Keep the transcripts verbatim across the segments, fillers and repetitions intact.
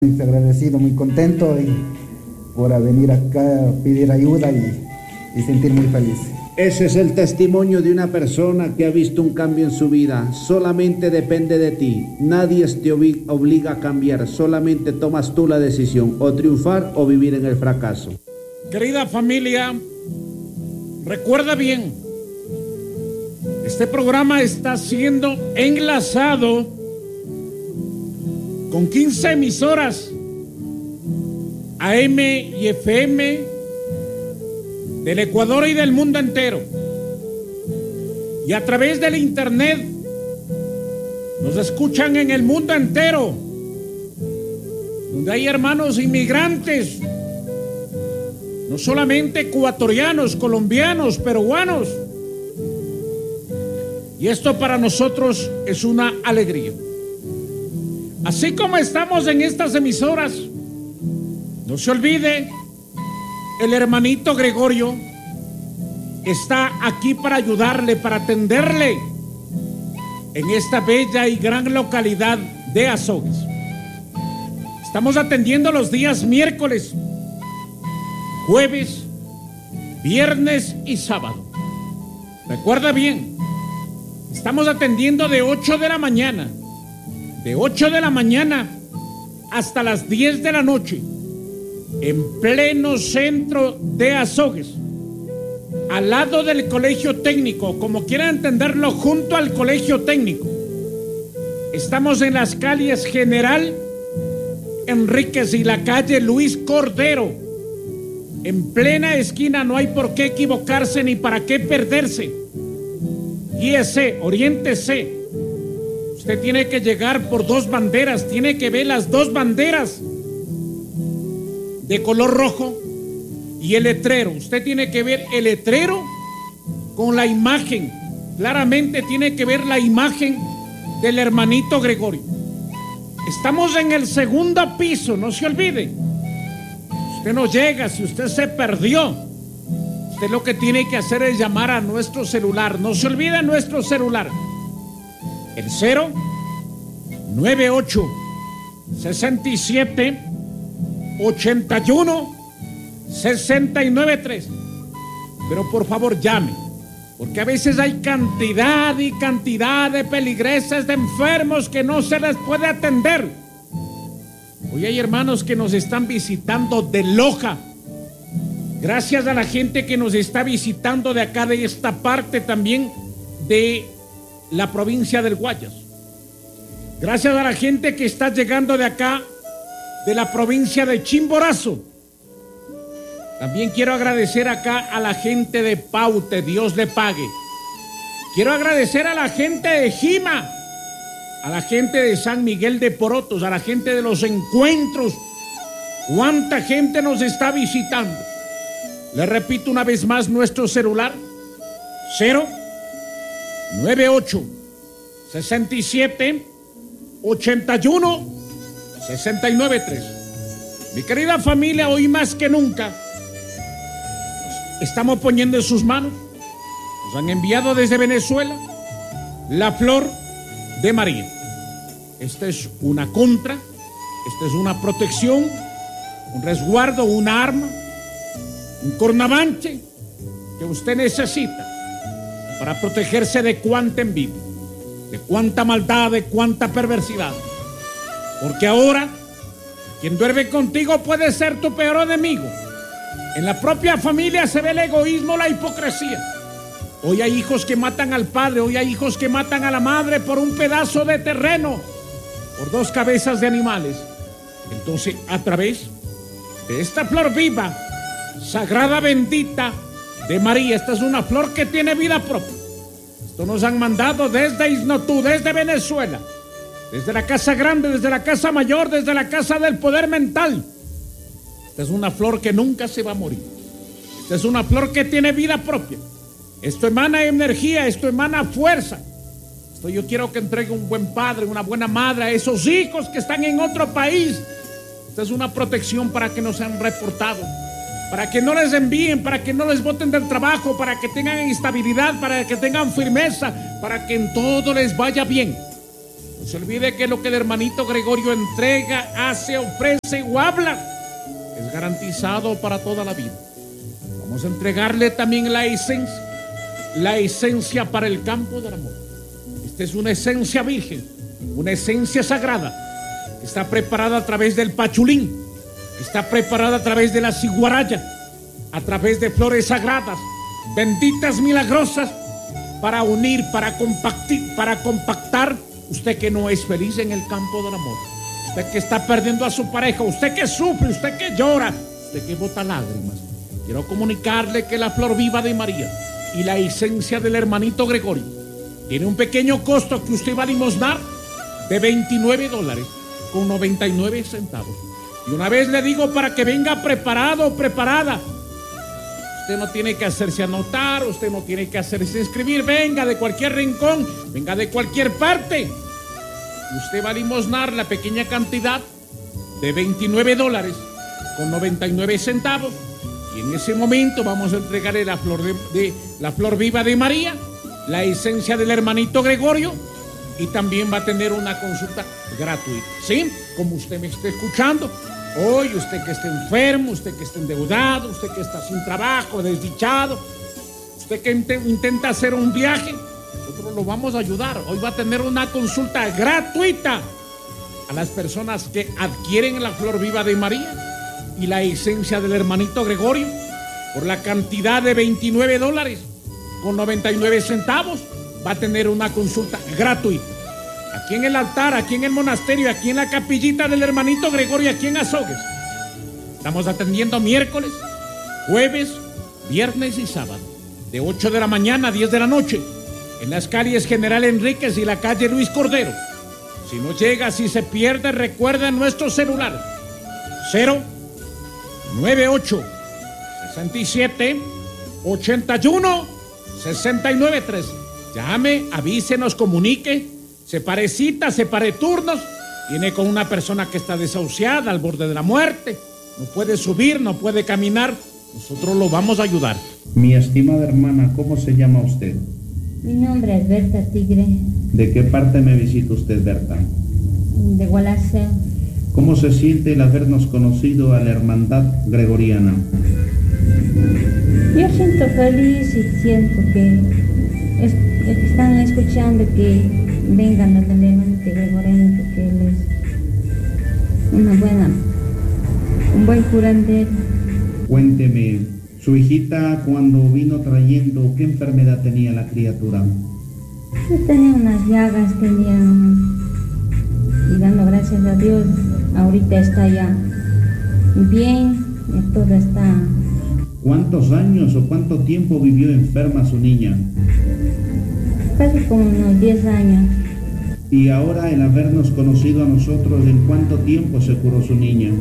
Muy agradecido, muy contento y por venir acá a pedir ayuda y, y sentir muy feliz. Ese es el testimonio de una persona que ha visto un cambio en su vida. Solamente depende de ti. Nadie te obliga a cambiar. Solamente tomas tú la decisión, o triunfar o vivir en el fracaso. Querida familia, recuerda bien, este programa está siendo enlazado con quince emisoras A M y F M del Ecuador y del mundo entero. Y a través del internet nos escuchan en el mundo entero, donde hay hermanos inmigrantes, no solamente ecuatorianos, colombianos, peruanos. Y esto para nosotros es una alegría. Así como estamos en estas emisoras, no se olvide, el hermanito Gregorio está aquí para ayudarle, para atenderle en esta bella y gran localidad de Azogues. Estamos atendiendo los días miércoles, jueves, viernes y sábado. Recuerda bien, estamos atendiendo de ocho de la mañana, de ocho de la mañana hasta las diez de la noche, en pleno centro de Azogues, al lado del colegio técnico, como quieran entenderlo, junto al colegio técnico. Estamos en las calles General Enríquez y la calle Luis Cordero, en plena esquina. No hay por qué equivocarse ni para qué perderse. Guíese, oriéntese. Usted tiene que llegar por dos banderas, tiene que ver las dos banderas de color rojo y el letrero. Usted tiene que ver el letrero con la imagen. Claramente tiene que ver la imagen del hermanito Gregorio. Estamos en el segundo piso, no se olvide. Usted no llega, si usted se perdió, usted lo que tiene que hacer es llamar a nuestro celular. No se olvide nuestro celular. El cero nueve ocho sesenta y siete ochenta y uno sesenta y nueve tres. Pero por favor llame, porque a veces hay cantidad y cantidad de peligreses, de enfermos que no se les puede atender. Hoy hay hermanos que nos están visitando de Loja. Gracias a la gente que nos está visitando de acá, de esta parte también de la provincia del Guayas. Gracias a la gente que está llegando de acá, de la provincia de Chimborazo. También quiero agradecer acá a la gente de Paute, Dios le pague. Quiero agradecer a la gente de Jima, a la gente de San Miguel de Porotos, a la gente de los encuentros. ¿Cuánta gente nos está visitando? Le repito una vez más nuestro celular: cero nueve ocho sesenta y siete ochenta y uno sesenta y nueve tres. Mi querida familia, hoy más que nunca estamos poniendo en sus manos, nos han enviado desde Venezuela la flor de María. Esta es una contra, esta es una protección, un resguardo, una arma, un cornavanche que usted necesita para protegerse de cuánta envidia, de cuánta maldad, de cuánta perversidad. Porque ahora, quien duerme contigo puede ser tu peor enemigo. En la propia familia se ve el egoísmo, la hipocresía. Hoy hay hijos que matan al padre, hoy hay hijos que matan a la madre por un pedazo de terreno, por dos cabezas de animales. Entonces, a través de esta flor viva, sagrada, bendita de María, esta es una flor que tiene vida propia. Esto nos han mandado desde Isnotú, desde Venezuela, desde la Casa Grande, desde la Casa Mayor, desde la Casa del Poder Mental. Esta es una flor que nunca se va a morir. Esta es una flor que tiene vida propia. Esto emana energía, esto emana fuerza. Esto yo quiero que entregue un buen padre, una buena madre a esos hijos que están en otro país. Esta es una protección para que no sean reportados, para que no les envíen, para que no les boten del trabajo, para que tengan estabilidad, para que tengan firmeza, para que en todo les vaya bien. No se olvide que lo que el hermanito Gregorio entrega, hace, ofrece o habla es garantizado para toda la vida. Vamos a entregarle también la esencia, la esencia para el campo del amor. Esta es una esencia virgen, una esencia sagrada, que está preparada a través del pachulín, que está preparada a través de la ciguaraya, a través de flores sagradas, benditas, milagrosas, para unir, para compactar, para compactar. Usted que no es feliz en el campo del amor, usted que está perdiendo a su pareja, usted que sufre, usted que llora, usted que bota lágrimas, quiero comunicarle que la flor viva de María y la esencia del hermanito Gregorio tiene un pequeño costo que usted va a limosnar de veintinueve dólares con noventa y nueve centavos. Y una vez le digo para que venga preparado o preparada. Usted no tiene que hacerse anotar, usted no tiene que hacerse inscribir. Venga de cualquier rincón, venga de cualquier parte. Usted va a limosnar la pequeña cantidad de veintinueve dólares con noventa y nueve centavos. Y en ese momento vamos a entregarle la flor, de, de, la flor viva de María, la esencia del hermanito Gregorio, y también va a tener una consulta gratuita. ¿Sí? Como usted me esté escuchando. Hoy usted que está enfermo, usted que está endeudado, usted que está sin trabajo, desdichado, usted que int- intenta hacer un viaje, nosotros lo vamos a ayudar. Hoy va a tener una consulta gratuita a las personas que adquieren la flor viva de María y la esencia del hermanito Gregorio por la cantidad de veintinueve dólares con noventa y nueve centavos. Va a tener una consulta gratuita. Aquí en el altar, aquí en el monasterio, aquí en la capillita del hermanito Gregorio, aquí en Azogues. Estamos atendiendo miércoles, jueves, viernes y sábado, de ocho de la mañana a diez de la noche, en las calles General Enríquez y la calle Luis Cordero. Si no llega, si se pierde, recuerda nuestro celular: cero nueve ocho sesenta y siete ochenta y uno sesenta y nueve trece. Llame, avísenos, comunique. Separe citas, separe turnos. Viene con una persona que está desahuciada, al borde de la muerte. No puede subir, no puede caminar. Nosotros lo vamos a ayudar. Mi estimada hermana, ¿cómo se llama usted? Mi nombre es Berta Tigre. ¿De qué parte me visita usted, Berta? De Gualaceo. ¿Cómo se siente el habernos conocido a la hermandad gregoriana? Yo siento feliz y siento que es, están escuchando que vengan los hermanito Gregoriano, porque él es una buena, un buen curandero. Cuénteme, su hijita cuando vino trayendo, ¿qué enfermedad tenía la criatura? Yo tenía unas llagas, tenía, y dando gracias a Dios, ahorita está ya bien, ya todo está. ¿Cuántos años o cuánto tiempo vivió enferma su niña? Casi como unos diez años. Y ahora, el habernos conocido a nosotros, ¿en cuánto tiempo se curó su niña?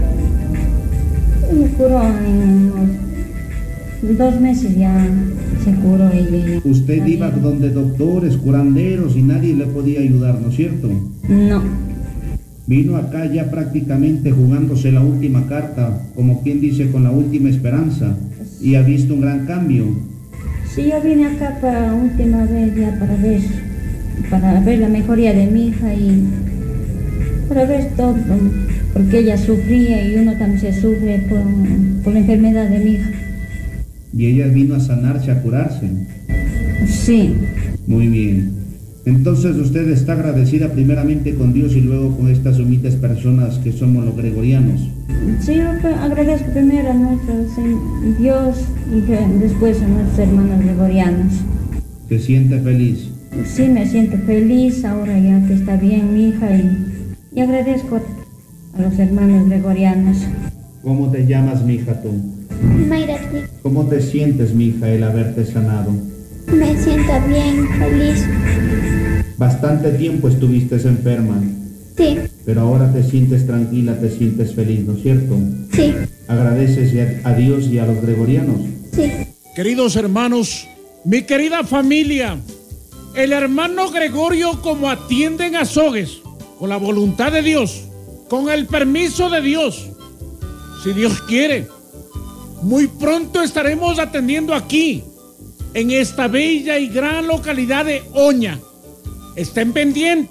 Me curó en unos dos meses, ya se curó ella. Ya. Usted iba donde doctores, curanderos y nadie le podía ayudar, ¿no es cierto? No. Vino acá ya prácticamente jugándose la última carta, como quien dice, con la última esperanza, y ha visto un gran cambio. Sí, yo vine acá para última vez ya para ver, para ver la mejoría de mi hija y para ver todo, porque ella sufría y uno también se sufre por, por la enfermedad de mi hija. Y ella vino a sanarse, a curarse. Sí. Muy bien. Entonces usted está agradecida primeramente con Dios y luego con estas humildes personas que somos los gregorianos. Sí, yo agradezco primero a nuestro Dios y después a nuestros hermanos gregorianos. ¿Se siente feliz? Sí, me siento feliz ahora ya que está bien mi hija y, y agradezco a los hermanos gregorianos. ¿Cómo te llamas, mi hija, tú? Mayra, ¿Cómo te sientes, mi hija, el haberte sanado? me siento bien, feliz. Bastante tiempo estuviste enferma, Sí, pero ahora te sientes tranquila, te sientes feliz, ¿no es cierto? sí, ¿Agradeces a Dios y a los gregorianos? sí. Queridos hermanos, mi querida familia, el hermano Gregorio, como atiende en Azogues, con la voluntad de Dios, con el permiso de Dios, si Dios quiere, muy pronto estaremos atendiendo aquí, en esta bella y gran localidad de Oña. Estén pendientes,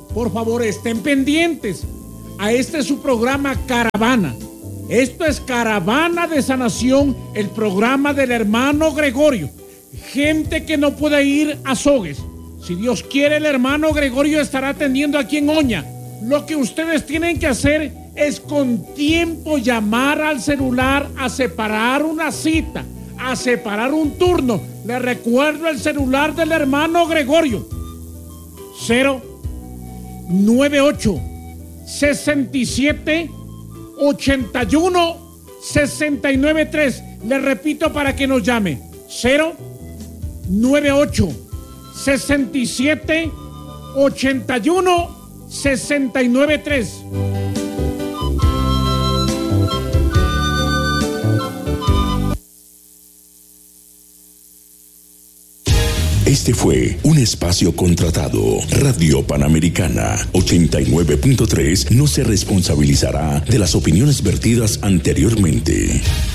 por favor, estén pendientes a este su programa Caravana. Esto es Caravana de Sanación, el programa del hermano Gregorio. Gente que no puede ir a Sogues. Si Dios quiere, el hermano Gregorio estará atendiendo aquí en Oña. Lo que ustedes tienen que hacer es con tiempo llamar al celular a separar una cita, a separar un turno. Les recuerdo el celular del hermano Gregorio. cero nueve ocho sesenta y siete ochenta y uno sesenta y nueve tres. Les repito para que nos llame. cero nueve ocho sesenta y siete ochenta y uno sesenta y nueve tres. Este fue un espacio contratado. Radio Panamericana ochenta y nueve punto tres no se responsabilizará de las opiniones vertidas anteriormente.